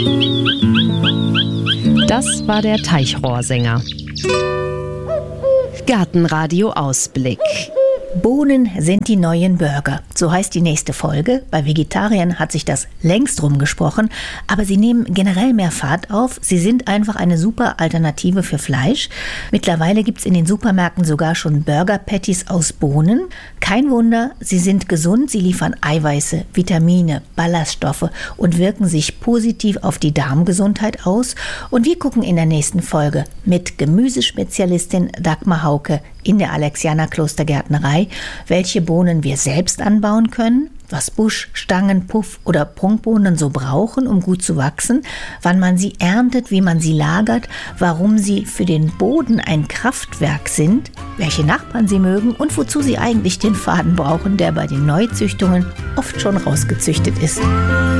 Das war der Teichrohrsänger. Gartenradio Ausblick. Bohnen sind die neuen Burger. So heißt die nächste Folge. Bei Vegetariern hat sich das längst rumgesprochen, aber sie nehmen generell mehr Fahrt auf. Sie sind einfach eine super Alternative für Fleisch. Mittlerweile gibt es in den Supermärkten sogar schon Burger-Patties aus Bohnen. Kein Wunder, sie sind gesund, sie liefern Eiweiße, Vitamine, Ballaststoffe und wirken sich positiv auf die Darmgesundheit aus. Und wir gucken in der nächsten Folge mit Gemüsespezialistin Dagmar Hauke in der Alexianer Klostergärtnerei, welche Bohnen wir selbst anbauen können, was Busch-, Stangen-, Puff- oder Prunkbohnen so brauchen, um gut zu wachsen, wann man sie erntet, wie man sie lagert, warum sie für den Boden ein Kraftwerk sind, welche Nachbarn sie mögen und wozu sie eigentlich den Faden brauchen, der bei den Neuzüchtungen oft schon rausgezüchtet ist.